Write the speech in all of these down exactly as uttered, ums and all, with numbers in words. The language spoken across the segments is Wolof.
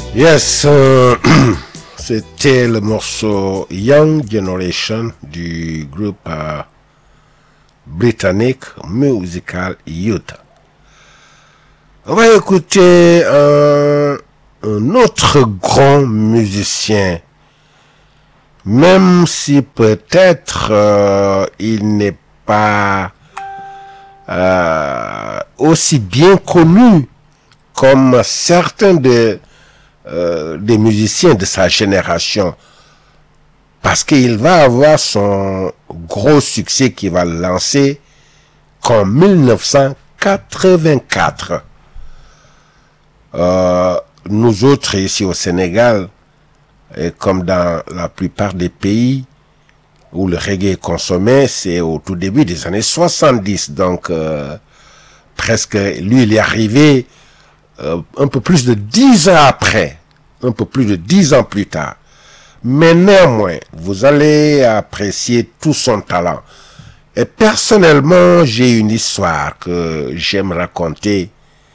Yes, euh, c'était le morceau Young Generation du groupe euh, britannique musical Youth. On va écouter un, un autre grand musicien, même si peut-être euh, il n'est pas euh, aussi bien connu comme certains de Euh, des musiciens de sa génération, parce qu'il va avoir son gros succès qui va le lancer qu'en mille neuf cent quatre-vingt-quatre. Euh, nous autres ici au Sénégal, et comme dans la plupart des pays où le reggae est consommé, c'est au tout début des années soixante-dix, donc euh, presque lui il est arrivé Euh, un peu plus de dix ans après, un peu plus de dix ans plus tard. Mais néanmoins, vous allez apprécier tout son talent. Et personnellement, j'ai une histoire que j'aime raconter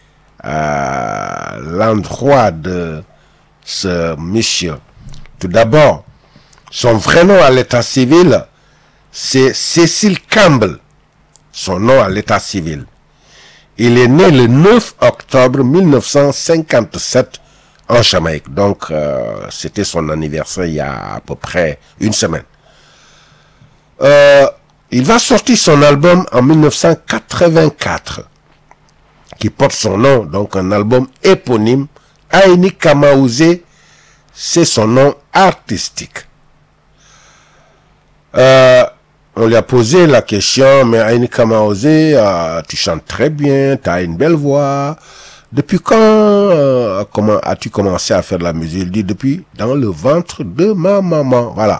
à l'endroit de ce monsieur. Tout d'abord, son vrai nom à l'état civil, c'est Cecil Campbell. Son nom à l'état civil. Il est né le neuf octobre mille neuf cent cinquante-sept en Jamaïque. Donc, euh, c'était son anniversaire il y a à peu près une semaine. Euh, il va sortir son album en mille neuf cent quatre-vingt-quatre, qui porte son nom, donc un album éponyme. Aini Kamaouzé, c'est son nom artistique. Euh, On lui a posé la question, mais Aini Kamaouzé, euh, tu chantes très bien, tu as une belle voix. Depuis quand euh, comment as-tu commencé à faire de la musique? Il dit, depuis dans le ventre de ma maman. Voilà.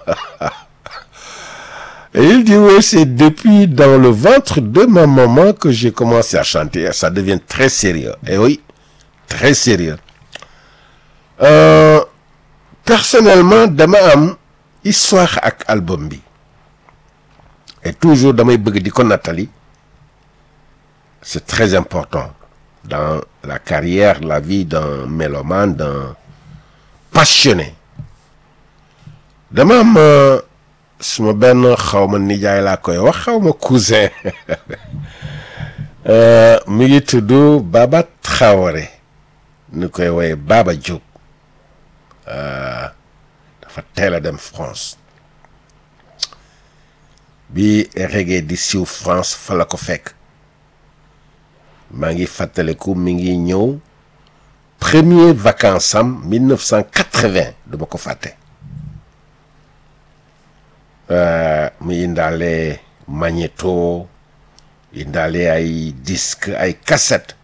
Et il dit, oui, c'est depuis dans le ventre de ma maman que j'ai commencé à chanter. Ça devient très sérieux. Et oui, très sérieux. Euh, personnellement, dama am histoire ak album bi. Et toujours dans mes bëgg di ko Nathalie, c'est très important dans la carrière, la vie d'un mélomane, d'un passionné. Dama am suma benn xawma nijaay laa koy wax xawma cousin euh, mi ngi tudd Baba Traoré, ñu koy woowee Baba Diop. Euh, dafa teel a dem France. Bi reggae di siiw France fa la ko fekk. maa ngi fàttaliku mi ngi ñëw premier vacances am mille neuf cent quatre-vingt duma ko fàtte. Euh, mu indaale magnéto, indaale ay disque, ay cassette.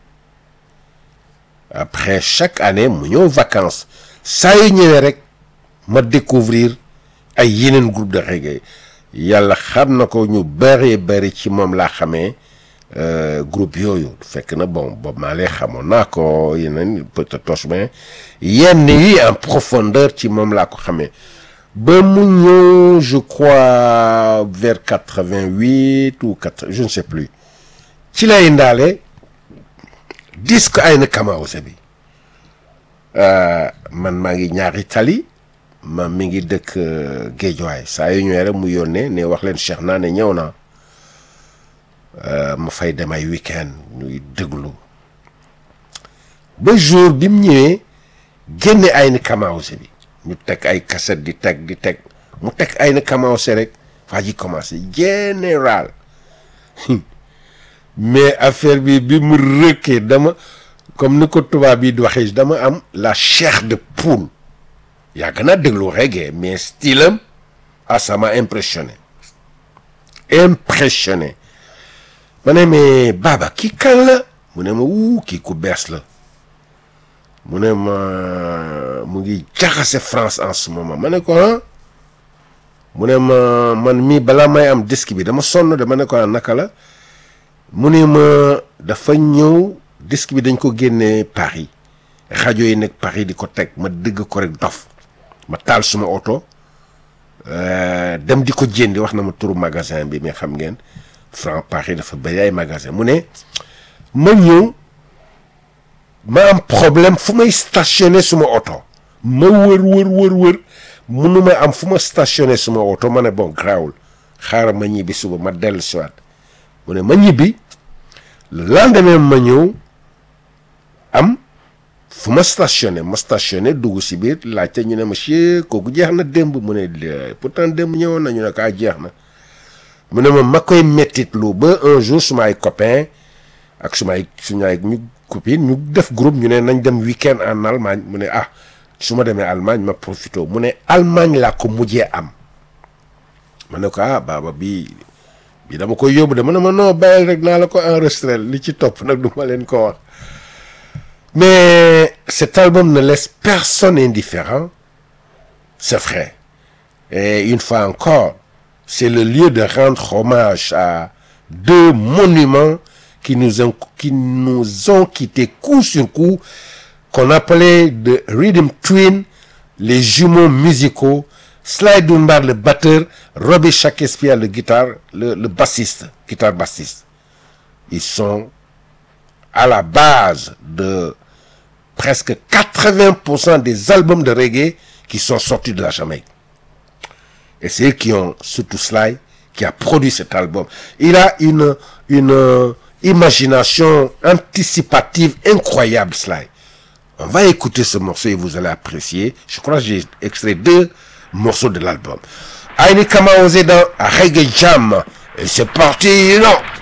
Après chaque année mu ñëw vacances saa yu ñëwee rek ma découvrir ay yeneen groupe de reggae. Yàlla xam na ko ñu bari bari ci moom laa xamee euh, groupe yooyu fekk na bon Bob Marley xamoon naa ko yeneen peut-être mais yenn yi en profondeur ci moom laa ko xamee ba mu ñëw je crois vers quatre-vingt-huit ou quatre je ne sais plus ci lay indaale disque Aïna Kamaouzé bi euh, man maa ngi ñaari tali ma mi ngi dëkk Géejawaay saa yu ñëwee rek mu yónnee ne wax leen Cheikh naa ne ñëw na ma fay dem ay week-end ñuy déglu ba jour bi mu ñëwee génne Aïna Kamaouzé bi ñu teg ay cassette di teg di teg mu teg Aïna Kamaouzé rek faa ji commencé général mais affaire bi bi mu rëkkee dama comme ni ko tubaab bi di waxee dama am la chair de poule. yàgg naa déglu reggae mais style am ah ça m'a impressionné impressionné ma ne mais Baba kii kan la mu ne ma wuu kii ku bees la mu ne ma mu ngi jaxase France en ce moment ma ne ko ah mu ne ma man mii balaa may am disque bi dama sonn de ma ne ko ah naka la mu ne ma dafa ñëw disque bi dañ ko génnee Paris rajo yi nekk Paris di ko teg ma dégg ko rek dof ma taal suma oto dem di ko jëndi wax na ma turu magasin bi mais xam ngeen Franc Paris dafa bëri ay magasin mu ne ma ñëw ma am problème fu may stationné suma oto ma wër wër wër wër mënuma am fu ma stationné suma oto ma ne bon grawul xaaral ma ñibbi suba ma dellu siwaat mu ne ma ñibbi le lendemain ma ñëw am fu ma stationné ma stationné dugg si biir laajte ñu ne monsieur kooku jeex na démb mu ne pourtant démb ñëwoon na ñu ne kaa jeex na mu ne ma ma koy mettit lu ba un jour suma ay copain ak suma ay suñu ay ñu copine ñu def groupe ñu ne nañ dem week-end en Allemagne mu ne ah su ma demee Allemagne ma profito mu ne Allemagne laa ko mujjee am ma ne ko ah baaba bii bii dama koy yóbbu de mu ne ma non bàyyil rek naa la ko enregistré li ci topp nag du ma leen ko wax mais cet album ne laisse personne indifférent c'est vrai et une fois encore c'est le lieu de rendre hommage à deux monuments qui nous ont, qui nous ont quittés coup sur coup, qu'on appelait de Rhythm Twin, les jumeaux musicaux, Sly Dunbar le batteur, Robbie Shakespeare le guitare, le, le bassiste, guitare bassiste. Ils sont à la base de presque quatre-vingts pour cent des albums de reggae qui sont sortis de la Jamaïque. Et c'est eux qui ont, surtout Sly, qui a produit cet album. Il a une, une imagination anticipative incroyable, Sly. On va écouter ce morceau et vous allez apprécier. Je crois que j'ai extrait deux morceaux de l'album. Aini Kamaose dans Reggae Jam. Et c'est parti, non!